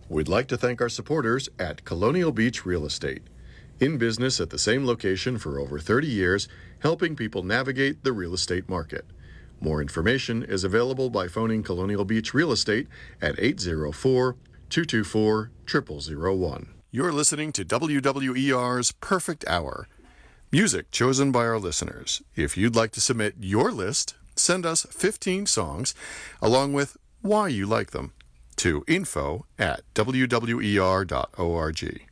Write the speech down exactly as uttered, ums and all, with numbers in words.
We'd like to thank our supporters at Colonial Beach Real Estate. In business at the same location for over thirty years, helping people navigate the real estate market. More information is available by phoning Colonial Beach Real Estate at eight zero four, two two four, zero zero zero one. You're listening to W W E R's Perfect Hour. Music chosen by our listeners. If you'd like to submit your list, send us fifteen songs along with why you like them to info at w w e r dot org.